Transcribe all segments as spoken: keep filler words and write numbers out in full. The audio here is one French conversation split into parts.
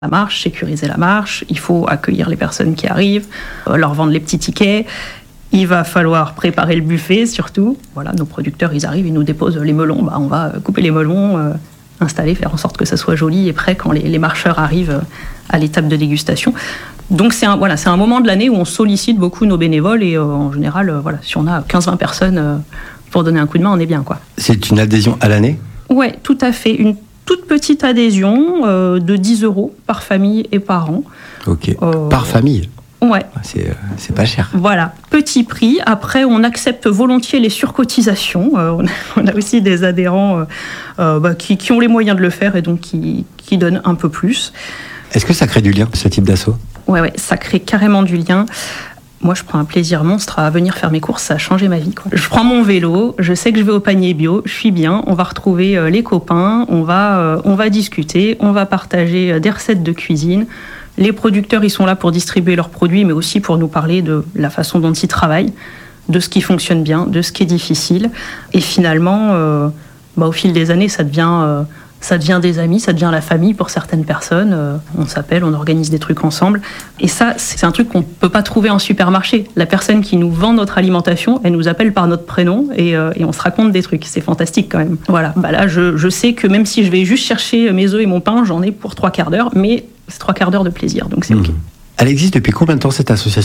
la marche, sécuriser la marche, il faut accueillir les personnes qui arrivent, leur vendre les petits tickets. Il va falloir préparer le buffet surtout. Voilà, nos producteurs, ils arrivent, ils nous déposent les melons. Bah, on va couper les melons, euh, installer, faire en sorte que ça soit joli et prêt quand les, les marcheurs arrivent à l'étape de dégustation. Donc c'est un, voilà, c'est un moment de l'année où on sollicite beaucoup nos bénévoles et euh, en général, euh, voilà, si on a quinze vingt personnes euh, pour donner un coup de main, on est bien, quoi. C'est une adhésion à l'année ? Ouais, tout à fait. Une toute petite adhésion euh, de dix euros par famille et par an. Ok, euh, par famille ? Ouais. C'est, euh, c'est pas cher. Voilà, petit prix. Après, on accepte volontiers les surcotisations. Euh, on, a, on a aussi des adhérents euh, euh, bah, qui, qui ont les moyens de le faire et donc qui, qui donnent un peu plus. Est-ce que ça crée du lien, ce type d'assaut ? Ouais, ouais, ça crée carrément du lien. Moi, je prends un plaisir monstre à venir faire mes courses, ça a changé ma vie, quoi. Je prends mon vélo, je sais que je vais au panier bio, je suis bien, on va retrouver euh, les copains, on va, euh, on va discuter, on va partager euh, des recettes de cuisine. Les producteurs, ils sont là pour distribuer leurs produits, mais aussi pour nous parler de la façon dont ils travaillent, de ce qui fonctionne bien, de ce qui est difficile. Et finalement, euh, bah, au fil des années, ça devient, euh, ça devient des amis, ça devient la famille pour certaines personnes. Euh, on s'appelle, on organise des trucs ensemble. Et ça, c'est un truc qu'on ne peut pas trouver en supermarché. La personne qui nous vend notre alimentation, elle nous appelle par notre prénom et, euh, et on se raconte des trucs. C'est fantastique quand même. Voilà. Bah là, je, je sais que même si je vais juste chercher mes œufs et mon pain, j'en ai pour trois quarts d'heure, mais c'est trois quarts d'heure de plaisir, donc c'est mmh. OK. Elle existe depuis combien de temps, cette association ?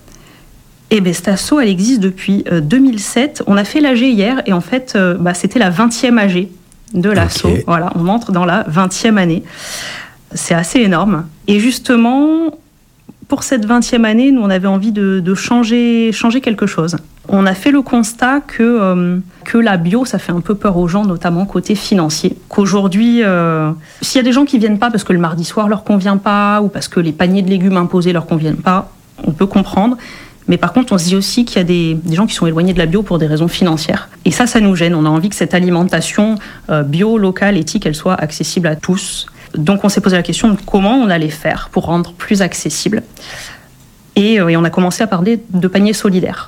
Eh bien, cette asso, elle existe depuis euh, deux mille sept. On a fait l'A G hier, et en fait, euh, bah, c'était la vingtième A G de l'asso. Okay. Voilà, on entre dans la vingtième année. C'est assez énorme. Et justement, pour cette vingtième année, nous, on avait envie de, de changer, changer quelque chose. On a fait le constat que, euh, que la bio, ça fait un peu peur aux gens, notamment côté financier. Qu'aujourd'hui, euh, s'il y a des gens qui ne viennent pas parce que le mardi soir ne leur convient pas ou parce que les paniers de légumes imposés ne leur conviennent pas, on peut comprendre. Mais par contre, on se dit aussi qu'il y a des, des gens qui sont éloignés de la bio pour des raisons financières. Et ça, ça nous gêne. On a envie que cette alimentation euh, bio, locale, éthique, elle soit accessible à tous. Donc on s'est posé la question de comment on allait faire pour rendre plus accessible. Et, euh, et on a commencé à parler de paniers solidaires.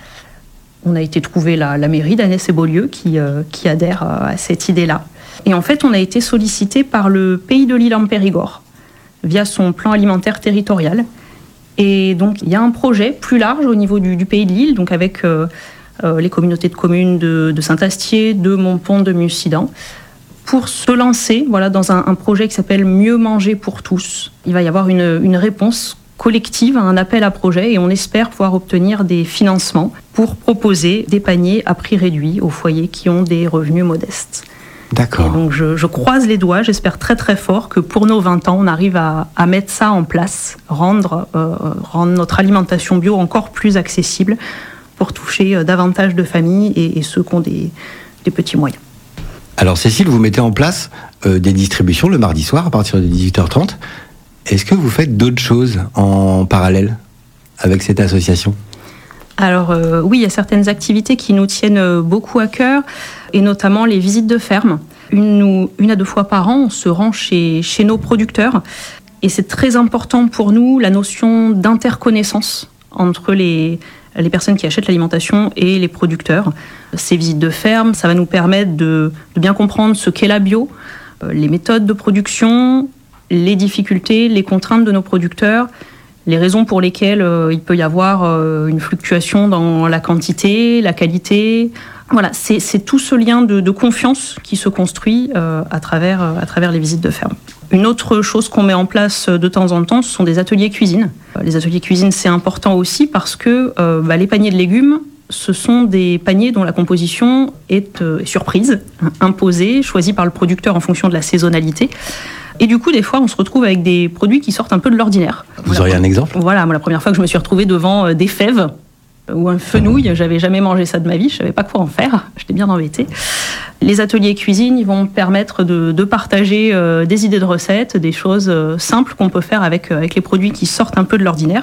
On a été trouver la, la mairie d'Annès et Beaulieu qui, euh, qui adhère à cette idée-là. Et en fait, on a été sollicité par le Pays de l'Île en Périgord via son plan alimentaire territorial. Et donc, il y a un projet plus large au niveau du, du Pays de l'Île, donc avec euh, euh, les communautés de communes de, de Saint-Astier, de Montpont, de Mussidan, pour se lancer voilà, dans un, un projet qui s'appelle « Mieux manger pour tous ». Il va y avoir une, une réponse collective à un appel à projet et on espère pouvoir obtenir des financements pour proposer des paniers à prix réduit aux foyers qui ont des revenus modestes. D'accord. Et donc je, je croise les doigts, j'espère très très fort que pour nos vingt ans, on arrive à, à mettre ça en place, rendre, euh, rendre notre alimentation bio encore plus accessible pour toucher euh, davantage de familles et, et ceux qui ont des, des petits moyens. Alors Cécile, vous mettez en place euh, des distributions le mardi soir à partir de dix-huit heures trente. Est-ce que vous faites d'autres choses en parallèle avec cette association ? Alors euh, oui, il y a certaines activités qui nous tiennent beaucoup à cœur, et notamment les visites de ferme. Une, ou, une à deux fois par an, on se rend chez, chez nos producteurs, et c'est très important pour nous la notion d'interconnaissance entre les, les personnes qui achètent l'alimentation et les producteurs. Ces visites de ferme, ça va nous permettre de, de bien comprendre ce qu'est la bio, euh, les méthodes de production, les difficultés, les contraintes de nos producteurs, les raisons pour lesquelles euh, il peut y avoir euh, une fluctuation dans la quantité, la qualité. Voilà, c'est, c'est tout ce lien de, de confiance qui se construit euh, à travers, euh, à travers les visites de ferme. Une autre chose qu'on met en place de temps en temps, ce sont des ateliers cuisine. Les ateliers cuisine, c'est important aussi parce que euh, bah, les paniers de légumes, ce sont des paniers dont la composition est euh, surprise, imposée, choisie par le producteur en fonction de la saisonnalité. Et du coup, des fois, on se retrouve avec des produits qui sortent un peu de l'ordinaire. Vous voilà, auriez un exemple ? Voilà, moi, la première fois que je me suis retrouvée devant des fèves ou un fenouil, j'avais jamais mangé ça de ma vie, je savais pas quoi en faire, j'étais bien embêtée. Les ateliers cuisine, ils vont permettre de, de partager euh, des idées de recettes, des choses euh, simples qu'on peut faire avec, avec les produits qui sortent un peu de l'ordinaire.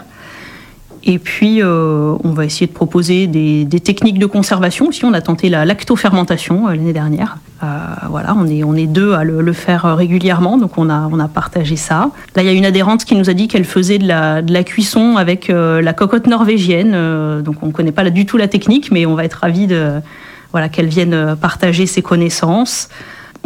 Et puis, euh, on va essayer de proposer des, des techniques de conservation. Aussi, on a tenté la lactofermentation euh, l'année dernière. Euh, voilà, on est, on est deux à le, le faire régulièrement, donc on a, on a partagé ça. Là, il y a une adhérente qui nous a dit qu'elle faisait de la, de la cuisson avec euh, la cocotte norvégienne. Euh, donc, on ne connaît pas du tout la technique, mais on va être ravis de, voilà, qu'elle vienne partager ses connaissances.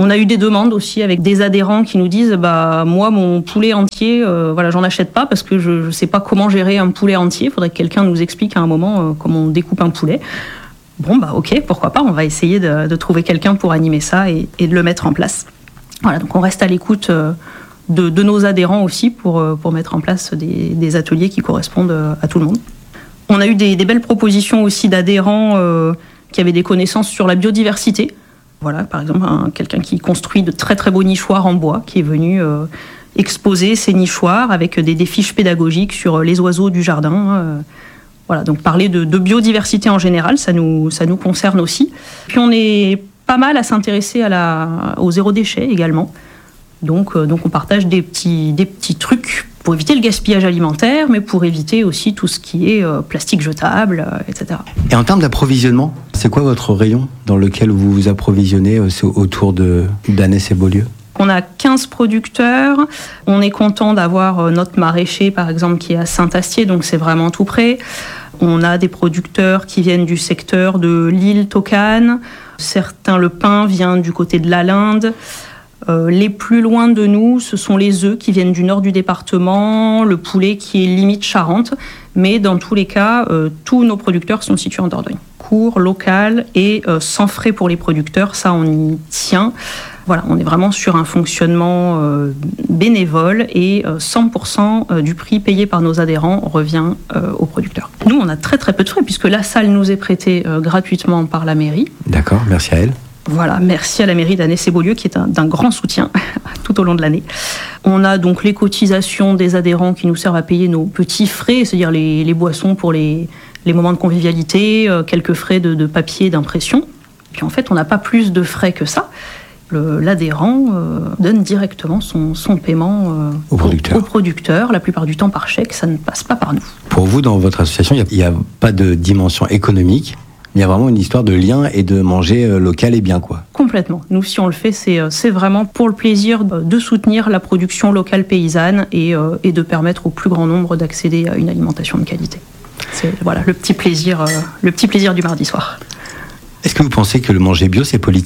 On a eu des demandes aussi avec des adhérents qui nous disent bah moi mon poulet entier, euh, voilà j'en achète pas parce que je ne sais pas comment gérer un poulet entier. Il faudrait que quelqu'un nous explique à un moment euh, comment on découpe un poulet. Bon bah ok, pourquoi pas, on va essayer de, de trouver quelqu'un pour animer ça et, et de le mettre en place. Voilà, donc on reste à l'écoute euh, de, de nos adhérents aussi pour, euh, pour mettre en place des, des ateliers qui correspondent euh, à tout le monde. On a eu des, des belles propositions aussi d'adhérents euh, qui avaient des connaissances sur la biodiversité. Voilà, par exemple, un, quelqu'un qui construit de très très beaux nichoirs en bois, qui est venu euh, exposer ces nichoirs avec des, des fiches pédagogiques sur les oiseaux du jardin. Euh, voilà, donc parler de, de biodiversité en général, ça nous, ça nous concerne aussi. Puis on est pas mal à s'intéresser à la, au zéro déchet également. Donc, euh, donc on partage des petits, des petits trucs pour éviter le gaspillage alimentaire, mais pour éviter aussi tout ce qui est euh, plastique jetable, euh, et cetera. Et en termes d'approvisionnement, c'est quoi votre rayon dans lequel vous vous approvisionnez euh, autour de, d'Annès et Beaulieu ? On a quinze producteurs. On est content d'avoir notre maraîcher, par exemple, qui est à Saint-Astier, donc c'est vraiment tout près. On a des producteurs qui viennent du secteur de l'île Tocane. Certains, le pain vient du côté de la Linde. Euh, les plus loin de nous, ce sont les œufs qui viennent du nord du département, le poulet qui est limite Charente. Mais dans tous les cas, euh, tous nos producteurs sont situés en Dordogne. Court, local et euh, sans frais pour les producteurs, ça on y tient. Voilà, on est vraiment sur un fonctionnement euh, bénévole et euh, cent pour cent du prix payé par nos adhérents revient euh, aux producteurs. Nous, on a très très peu de frais puisque la salle nous est prêtée euh, gratuitement par la mairie. D'accord, merci à elle. Voilà, merci à la mairie d'Annès et Beaulieu qui est un, d'un grand soutien tout au long de l'année. On a donc les cotisations des adhérents qui nous servent à payer nos petits frais, c'est-à-dire les, les boissons pour les, les moments de convivialité, euh, quelques frais de, de papier, d'impression. Puis en fait, on n'a pas plus de frais que ça. Le, l'adhérent euh, donne directement son, son paiement euh, au, producteur. au, au producteur, la plupart du temps par chèque, ça ne passe pas par nous. Pour vous, dans votre association, il n'y a, a pas de dimension économique. Il y a vraiment une histoire de lien et de manger local et bien, quoi. Complètement. Nous, si on le fait, c'est, c'est vraiment pour le plaisir de soutenir la production locale paysanne et, euh, et de permettre au plus grand nombre d'accéder à une alimentation de qualité. C'est voilà, le petit plaisir, euh, le petit plaisir du mardi soir. Est-ce que vous pensez que le manger bio, c'est politique ?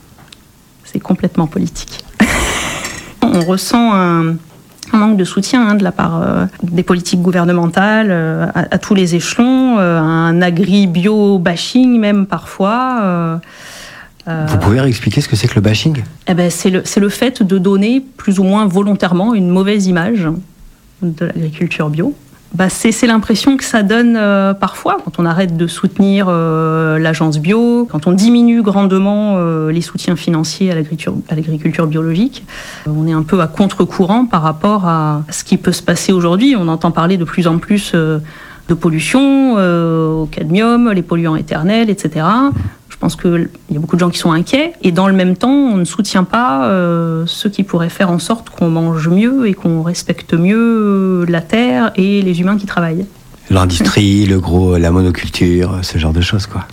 C'est complètement politique. On ressent un... un manque de soutien hein, de la part euh, des politiques gouvernementales euh, à, à tous les échelons, euh, un agri-bio-bashing même parfois. Euh, euh, Vous pouvez réexpliquer ce que c'est que le bashing ? Eh ben, c'est, le, c'est le fait de donner plus ou moins volontairement une mauvaise image de l'agriculture bio. Bah, c'est, c'est l'impression que ça donne euh, parfois quand on arrête de soutenir euh, l'agence bio, quand on diminue grandement euh, les soutiens financiers à l'agriculture, à l'agriculture biologique. Euh, on est un peu à contre-courant par rapport à ce qui peut se passer aujourd'hui. On entend parler de plus en plus euh, de pollution, euh, au cadmium, les polluants éternels, et cetera. Je pense qu'il y a beaucoup de gens qui sont inquiets et dans le même temps, on ne soutient pas euh, ceux qui pourraient faire en sorte qu'on mange mieux et qu'on respecte mieux la terre et les humains qui travaillent. L'industrie, le gros, la monoculture, ce genre de choses, quoi.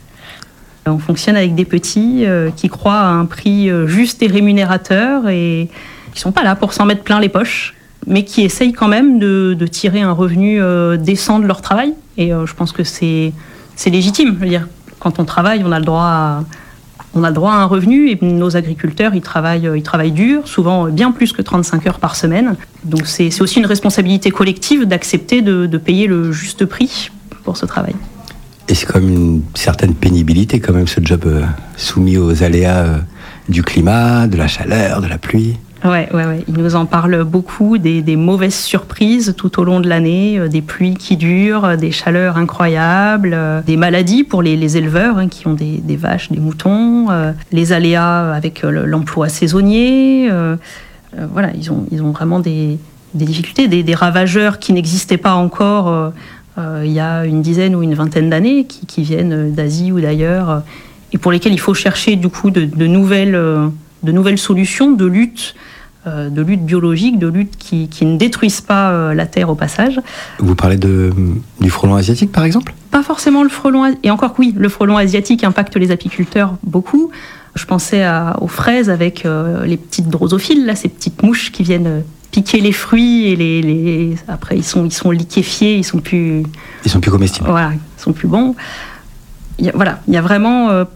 On fonctionne avec des petits euh, qui croient à un prix juste et rémunérateur et qui ne sont pas là pour s'en mettre plein les poches, mais qui essayent quand même de, de tirer un revenu euh, décent de leur travail. Et euh, je pense que c'est, c'est légitime, je veux dire. Quand on travaille, on a le droit à, on a le droit à un revenu et nos agriculteurs, ils travaillent, ils travaillent dur, souvent bien plus que trente-cinq heures par semaine. Donc c'est, c'est aussi une responsabilité collective d'accepter de, de payer le juste prix pour ce travail. Et c'est comme une certaine pénibilité quand même ce job euh, soumis aux aléas euh, du climat, de la chaleur, de la pluie. Ouais, ouais, ouais. Ils nous en parlent beaucoup, des, des mauvaises surprises tout au long de l'année, euh, des pluies qui durent, euh, des chaleurs incroyables, euh, des maladies pour les, les éleveurs hein, qui ont des, des vaches, des moutons, euh, les aléas avec euh, l'emploi saisonnier. Euh, euh, voilà, ils ont, ils ont vraiment des, des difficultés, des, des ravageurs qui n'existaient pas encore euh, euh, il y a une dizaine ou une vingtaine d'années, qui, qui viennent d'Asie ou d'ailleurs, euh, et pour lesquels il faut chercher du coup de, de nouvelles... Euh, de nouvelles solutions de lutte, euh, de lutte biologique, de lutte qui, qui ne détruisent pas euh, la terre au passage. Vous parlez de, du frelon asiatique, par exemple ? Pas forcément le frelon, et encore que oui, le frelon asiatique impacte les apiculteurs beaucoup. Je pensais à, aux fraises avec euh, les petites drosophiles, là, ces petites mouches qui viennent piquer les fruits et les, les... après ils sont, ils sont liquéfiés, ils sont plus... Ils sont plus comestibles. Voilà, ils sont plus bons. Il y a, voilà, il y a vraiment... Euh,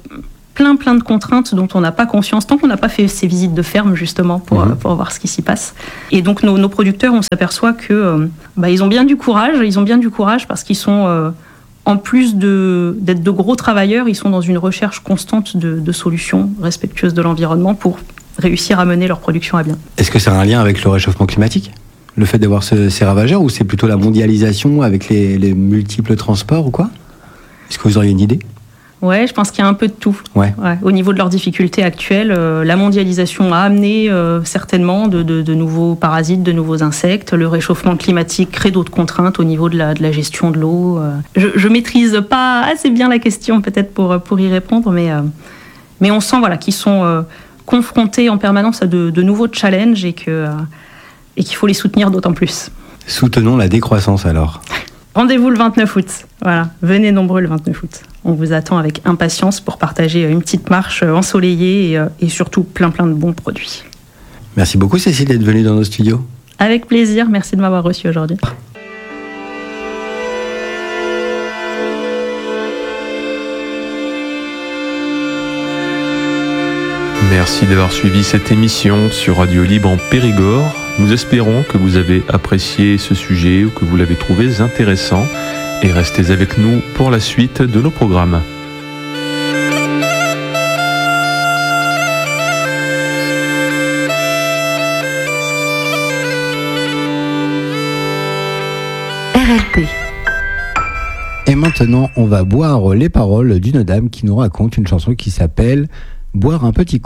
plein plein de contraintes dont on n'a pas conscience tant qu'on n'a pas fait ces visites de ferme justement pour, mmh. pour voir ce qui s'y passe. Et donc nos, nos producteurs, on s'aperçoit que euh, bah, ils ont bien du courage, ils ont bien du courage parce qu'ils sont euh, en plus de, d'être de gros travailleurs, ils sont dans une recherche constante de, de solutions respectueuses de l'environnement pour réussir à mener leur production à bien. Est-ce que ça a un lien avec le réchauffement climatique ? Le fait d'avoir ce, ces ravageurs, ou c'est plutôt la mondialisation avec les, les multiples transports ou quoi ? Est-ce que vous auriez une idée ? Ouais, je pense qu'il y a un peu de tout. Ouais. Ouais. Au niveau de leurs difficultés actuelles, euh, la mondialisation a amené euh, certainement de, de, de nouveaux parasites, de nouveaux insectes. Le réchauffement climatique crée d'autres contraintes au niveau de la, de la gestion de l'eau. Euh. Je, je maîtrise pas assez bien la question peut-être pour, pour y répondre, mais, euh, mais on sent voilà, qu'ils sont euh, confrontés en permanence à de, de nouveaux challenges et, que, euh, et qu'il faut les soutenir d'autant plus. Soutenons la décroissance alors. Rendez-vous le vingt-neuf août. Voilà, venez nombreux le vingt-neuf août. On vous attend avec impatience pour partager une petite marche ensoleillée et, et surtout plein plein de bons produits. Merci beaucoup Cécile d'être venue dans nos studios. Avec plaisir, merci de m'avoir reçu aujourd'hui. Merci d'avoir suivi cette émission sur Radio Libre en Périgord. Nous espérons que vous avez apprécié ce sujet ou que vous l'avez trouvé intéressant. Et restez avec nous pour la suite de nos programmes. R L P. Et maintenant, on va boire les paroles d'une dame qui nous raconte une chanson qui s'appelle « Boire un petit coup ».